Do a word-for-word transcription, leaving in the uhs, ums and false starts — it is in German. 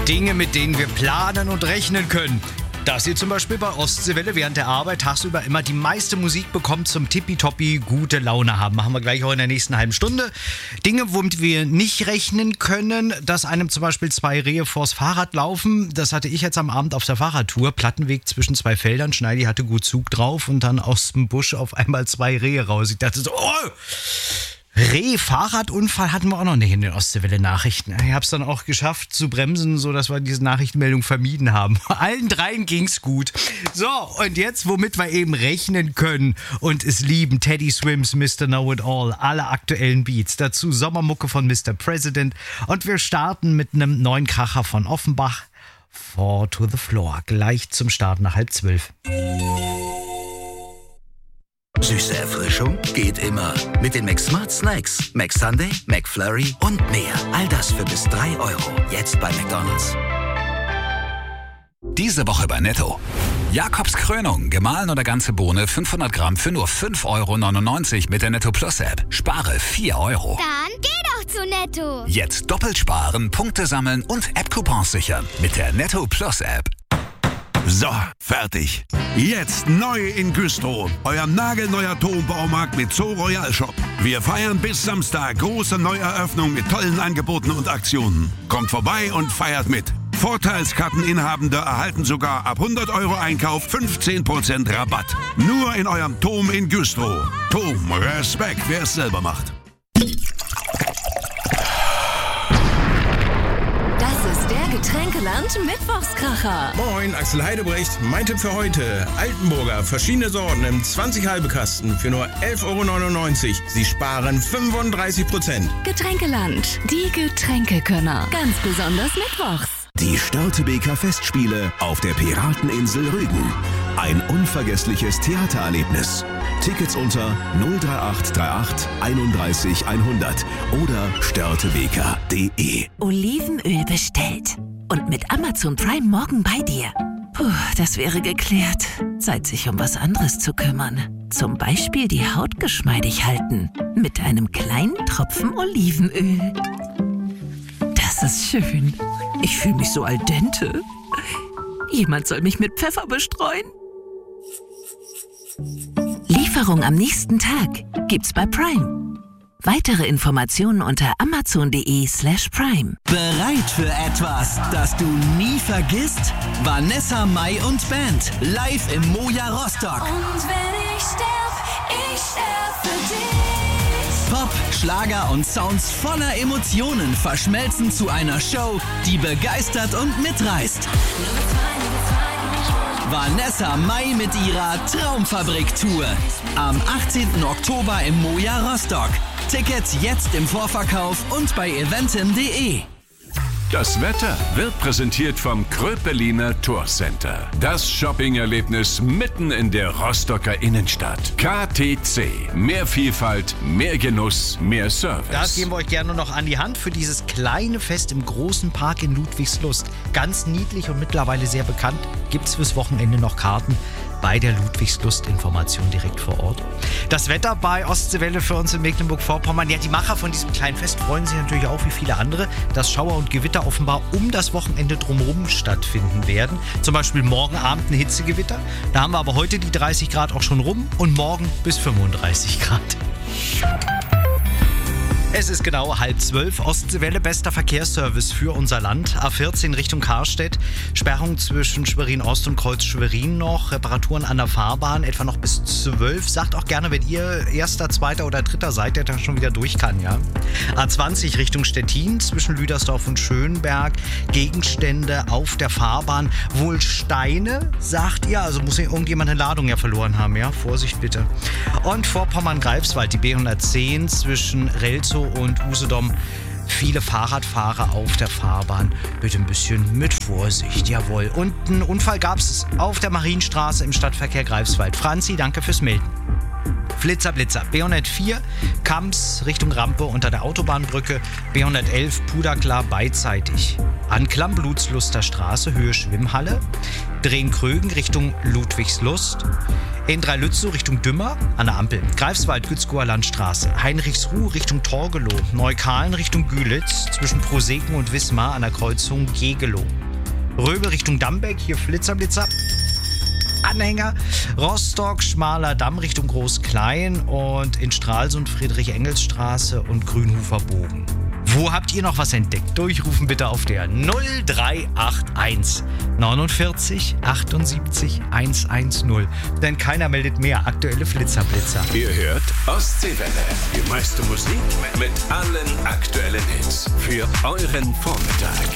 Dinge, mit denen wir planen und rechnen können. Dass ihr zum Beispiel bei Ostseewelle während der Arbeit tagsüber immer die meiste Musik bekommt zum tippitoppi gute Laune haben. Machen wir gleich auch in der nächsten halben Stunde. Dinge, womit wir nicht rechnen können, dass einem zum Beispiel zwei Rehe vors Fahrrad laufen. Das hatte ich jetzt am Abend auf der Fahrradtour. Plattenweg zwischen zwei Feldern. Schneidi hatte gut Zug drauf und dann aus dem Busch auf einmal zwei Rehe raus. Ich dachte so, oh! Reh-Fahrradunfall hatten wir auch noch nicht in den Ostseewelle-Nachrichten. Ich habe es dann auch geschafft zu bremsen, sodass wir diese Nachrichtenmeldung vermieden haben. Allen dreien ging's gut. So, und jetzt, womit wir eben rechnen können und es lieben. Teddy Swims, Mister Know-It-All, alle aktuellen Beats. Dazu Sommermucke von Mister President. Und wir starten mit einem neuen Kracher von Offenbach. Four to the Floor. Gleich zum Start nach halb zwölf. Süße Erfrischung geht immer. Mit den McSmart Snacks. McSunday, McFlurry und mehr. All das für bis drei Euro. Jetzt bei McDonald's. Diese Woche bei Netto. Jakobs Krönung, gemahlen oder ganze Bohne, fünfhundert Gramm für nur fünf Euro neunundneunzig mit der Netto Plus App. Spare vier Euro. Dann geh doch zu Netto. Jetzt doppelt sparen, Punkte sammeln und App-Coupons sichern mit der Netto Plus App. So, fertig. Jetzt neu in Güstrow. Euer nagelneuer Turmbaumarkt mit Zoo Royal Shop. Wir feiern bis Samstag große Neueröffnung mit tollen Angeboten und Aktionen. Kommt vorbei und feiert mit. Vorteilskarteninhabende erhalten sogar ab hundert Euro Einkauf fünfzehn Prozent Rabatt. Nur in eurem Tom in Güstrow. Tom, Respekt, wer es selber macht. Getränkeland Mittwochskracher. Moin, Axel Heidebrecht. Mein Tipp für heute. Altenburger, verschiedene Sorten im zwanzig halbe Kasten für nur elf Euro neunundneunzig. Sie sparen fünfunddreißig Prozent. Getränkeland, die Getränkekönner. Ganz besonders mittwochs. Die Störtebeker Festspiele auf der Pirateninsel Rügen. Ein unvergessliches Theatererlebnis. Tickets unter null drei acht drei acht einunddreißig hundert oder störtebeker punkt de. Olivenöl bestellt. Und mit Amazon Prime morgen bei dir. Puh, das wäre geklärt. Zeit, sich um was anderes zu kümmern. Zum Beispiel die Haut geschmeidig halten. Mit einem kleinen Tropfen Olivenöl. Das ist schön. Ich fühle mich so al dente. Jemand soll mich mit Pfeffer bestreuen. Lieferung am nächsten Tag gibt's bei Prime. Weitere Informationen unter amazon.de slash prime. Bereit für etwas, das du nie vergisst? Vanessa Mai und Band, live im Moja Rostock. Und wenn ich sterb, ich sterb für dich. Pop, Schlager und Sounds voller Emotionen verschmelzen zu einer Show, die begeistert und mitreißt. Vanessa Mai mit ihrer Traumfabrik-Tour. Am achtzehnten Oktober im Moja Rostock. Tickets jetzt im Vorverkauf und bei eventim punkt de. Das Wetter wird präsentiert vom Kröpeliner Tourcenter. Das Shopping-Erlebnis mitten in der Rostocker Innenstadt. K T C. Mehr Vielfalt, mehr Genuss, mehr Service. Das geben wir euch gerne noch an die Hand für dieses kleine Fest im großen Park in Ludwigslust. Ganz niedlich und mittlerweile sehr bekannt. Gibt's fürs Wochenende noch Karten bei der Ludwigslust-Information direkt vor Ort. Das Wetter bei Ostseewelle für uns in Mecklenburg-Vorpommern. Ja, die Macher von diesem kleinen Fest freuen sich natürlich auch wie viele andere, dass Schauer und Gewitter offenbar um das Wochenende drumherum stattfinden werden. Zum Beispiel morgen Abend ein Hitzegewitter. Da haben wir aber heute die dreißig Grad auch schon rum und morgen bis fünfunddreißig Grad. Es ist genau halb zwölf. Ostseewelle, bester Verkehrsservice für unser Land. A vierzehn Richtung Karstedt. Sperrung zwischen Schwerin-Ost und Kreuz-Schwerin noch. Reparaturen an der Fahrbahn, etwa noch bis zwölf. Sagt auch gerne, wenn ihr Erster, Zweiter oder Dritter seid, der dann schon wieder durch kann, ja. A zwanzig Richtung Stettin, zwischen Lüdersdorf und Schönberg. Gegenstände auf der Fahrbahn. Wohl Steine, sagt ihr. Also muss irgendjemand eine Ladung ja verloren haben, ja. Vorsicht bitte. Und Vorpommern-Greifswald, die B hundertzehn zwischen Relzow und Usedom. Viele Fahrradfahrer auf der Fahrbahn. Bitte ein bisschen mit Vorsicht, jawohl. Und einen Unfall gab es auf der Marienstraße im Stadtverkehr Greifswald. Franzi, danke fürs Melden. Flitzer, Blitzer. B hundertvier, Kamps Richtung Rampe unter der Autobahnbrücke. B hundertelf, Puderklar beidseitig. Anklam, Blutsluster Straße, Höhe Schwimmhalle. Drehen-Krögen Richtung Ludwigslust. In Dreilützow Richtung Dümmer an der Ampel. Greifswald, Gützkower Landstraße. Heinrichsruh Richtung Torgelow. Neukalen Richtung Gülitz. Zwischen Proseken und Wismar an der Kreuzung Gegelow. Röbel Richtung Dambeck. Hier Flitzer, Blitzer. Anhänger. Rostock, Schmaler Damm Richtung Groß-Klein. Und in Stralsund Friedrich-Engels-Straße und Grünhofer Bogen. Wo habt ihr noch was entdeckt? Durchrufen bitte auf der null drei acht eins neunundvierzig achtundsiebzig hundertzehn. Denn keiner meldet mehr aktuelle Flitzerblitzer. Ihr hört Ostseewelle. Die meiste Musik mit allen aktuellen Hits für euren Vormittag.